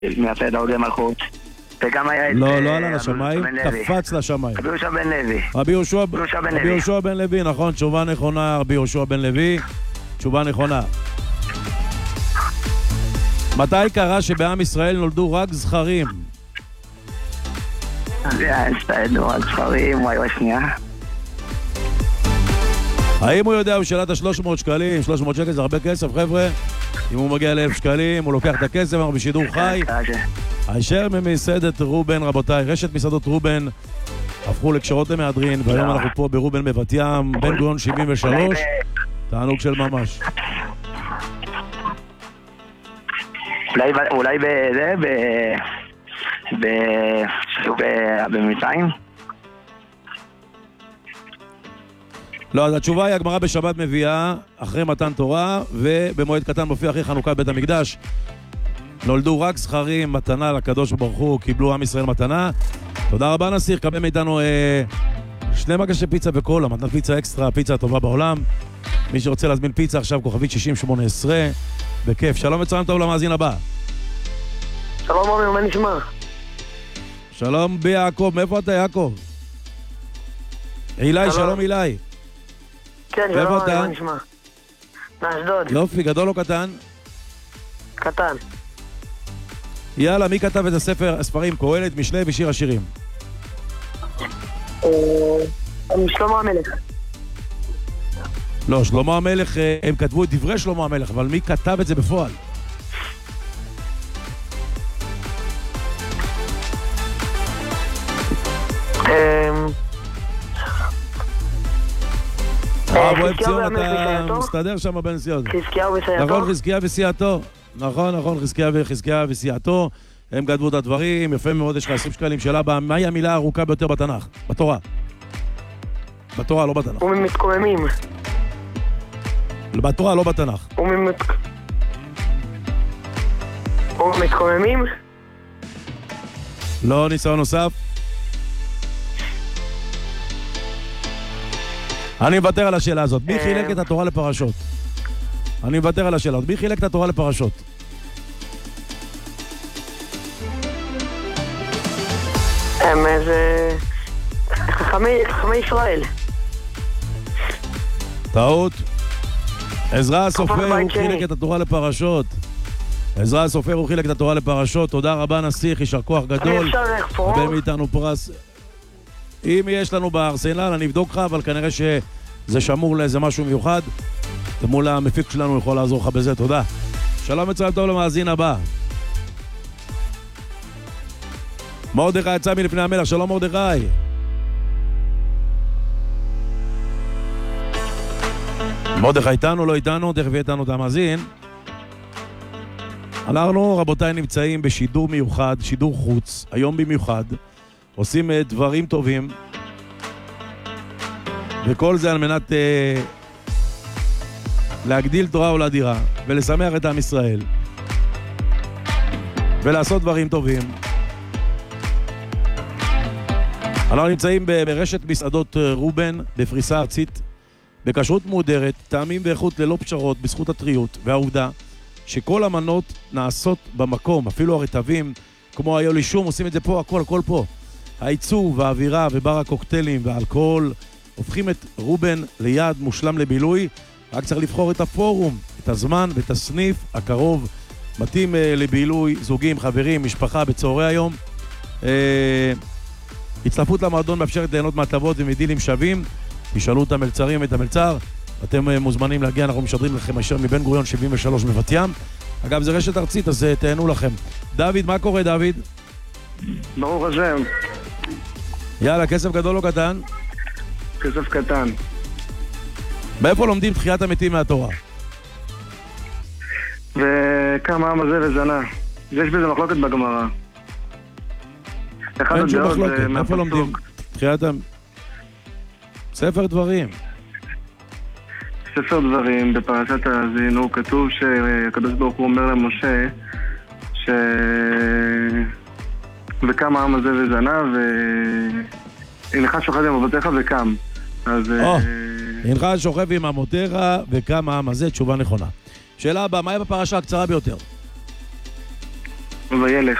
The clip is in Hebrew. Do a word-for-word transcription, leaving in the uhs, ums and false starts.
מייסד ההוגי מלכות. וגם היה את... לא, לא עלה לשמיים, קפץ לשמיים. רבי יהושע בן לוי. רבי יהושע בן לוי, נכון, תשובה נכונה, רבי יהושע בן לוי, תשובה נכונה. מתי קרה שבעם ישראל נולדו רק זכרים? נולדו רק זכרים, וואי וואי שנייה. האם הוא יודע, הוא שאלה את ה-שלוש מאות שקלים, שלוש מאות שקל זה הרבה כסף, חבר'ה. אם הוא מגיע ל-אלף שקלים, הוא לוקח את הכסף, אנחנו בשידור חי. הישר ממסעדת רובן, רבותיי, רשת מסעדות רובן הפכו לקשרות למהדרין, והיום אנחנו פה ברובן בבת ים, בן גוריון שבעים ושלוש, תענוג של ממש. אולי בזה, במצרים? לא, אז התשובה היא הגמרא בשבת מביאה אחרי מתן תורה, ובמועד קטן מופיע אחרי חנוכת בית המקדש. נולדו רק זכרים, מתנה לקדוש ברוך הוא, קיבלו עם ישראל מתנה. תודה רבה נסיך, קבל מאיתנו אה, שני מגשי פיצה וקולה, מתנת פיצה אקסטרה, הפיצה הטובה בעולם. מי שרוצה להזמין פיצה עכשיו, כוכבית שישים שמונה עשרה, בכיף. שלום וצהריים טוב למאזין הבא. שלום עומר, מה נשמע? שלום ביעקב, מאיפה אתה יעקב? אילי, שלום אילי. כן, שלום, מה נשמע? מאשדוד. יופי, גדול או קטן? קטן. יאללה, מי כתב את הספר, הספרים, קהלת, משלי ושיר השירים? שלמה המלך. לא, שלמה המלך, הם כתבו את דברי שלמה המלך, אבל מי כתב את זה בפועל? הרב אוהב ציון, אתה מסתדר שם בנסיעות. חזקיהו וסייעתו. נכון, חזקיה וסייעתו. נכון, נכון, חזקיה וסייעתו. הם כתבו את הדברים, יפה מאוד, יש לך עשרים שקלים. שאלה, מהי המילה הארוכה ביותר בתנ"ך? בתורה. בתורה, לא בתנ"ך. ומתקוממים. בתורה, לא בתנ"ך. ומתקוממים? לא, ניסיון נוסף. אני מוותר על השאלה הזאת. מי חילק את התורה לפרשות? אני מוותר על השאלה הזאת. מי חילק את התורה לפרשות? הם איזה... חכמי ישראל. טעות. עזרא הסופר הוא חילק את התורה לפרשות. עזרא הסופר הוא חילק את התורה לפרשות. תודה רבה נסיך, יישר כוח גדול. קבל מאיתנו פרס. אם יש לנו בארסנל, אני אבדוק לך, אבל כנראה שזה שמור לאיזה משהו מיוחד. מול המפיק שלנו יכול לעזור לך בזה, תודה. שלום וצהריים טוב למאזין הבא. מרדכי יצא מלפני המלך, שלום מרדכי. מרדכי איתנו, לא איתנו, תכף יהיה איתנו את המאזין. אנחנו, רבותיי, נמצאים בשידור מיוחד, שידור חוץ, היום במיוחד. עושים דברים טובים, וכל זה על מנת אה, להגדיל תורה ולאדירה, ולשמח את עם ישראל, ולעשות דברים טובים. אנחנו נמצאים ברשת מסעדות רובן, בפריסה ארצית, בכשרות מודרת, טעמים ואיכות ללא פשרות, בזכות הטריות, והעובדה שכל המנות נעשות במקום, אפילו הרטבים, כמו היולי שום, עושים את זה פה, הכל, הכל פה. העיצוב והאווירה ובר הקוקטיילים והאלכוהול הופכים את רובן ליעד מושלם לבילוי. רק צריך לבחור את הפורום, את הזמן ואת הסניף הקרוב, מתאים אה, לבילוי, זוגים, חברים, משפחה בצהרי היום. אה, הצטרפות למועדון מאפשרת ליהנות מהטבות ומדילים שווים. תשאלו את המלצרים ואת המלצר. אתם אה, מוזמנים להגיע, אנחנו משדרים לכם הישר מבן גוריון שבעים ושלוש בבת ים. אגב, זה רשת ארצית, אז אה, תהנו לכם. דוד, מה קורה דוד? ברוך השם. יאללה, כסף גדול או קטן? כסף קטן. מאיפה לומדים תחיית המתים מהתורה? וכמה עם הזה וזנה. יש בזה מחלוקת בגמרא. אין שום מחלוקת, מאיפה לומדים תחיית המתים? ספר דברים. ספר דברים, בפרשת האזין, הוא כתוב שהקדוש ברוך הוא אומר למשה ש... וקם העם הזה וזנה, והנך שוכב עם אבותיך וקם. אז... הנך שוכב עם אבותיך וקם העם הזה, תשובה נכונה. שאלה הבאה, מה היה בפרשה הקצרה ביותר? וילך.